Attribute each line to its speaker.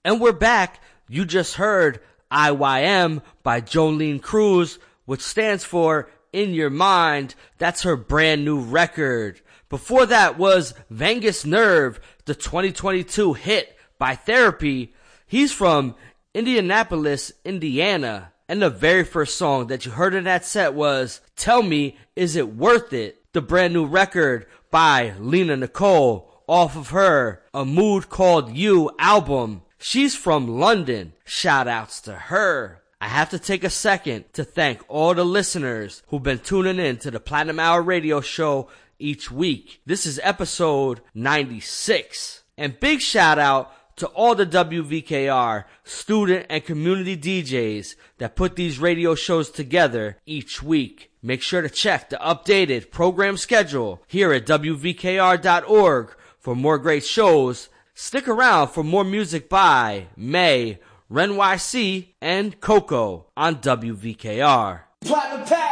Speaker 1: And we're back. You just heard IYM by Jolene Cruz, which stands for In Your Mind. That's her brand new record. Before that was Vengus Nerve, the 2022 hit by Therapy. He's from Indianapolis, Indiana. And the very first song that you heard in that set was Tell Me, Is It Worth It? The brand new record by Lena Nicole off of her A Mood Called You album. She's from London. Shout outs to her. I have to take a second to thank all the listeners who've been tuning in to the Platinum Hour radio show each week. This is episode 96. And big shout out to all the WVKR student and community DJs that put these radio shows together each week. Make sure to check the updated program schedule here at WVKR.org for more great shows. Stick around for more music by May, Ren YC, and Coco on WVKR. Platinum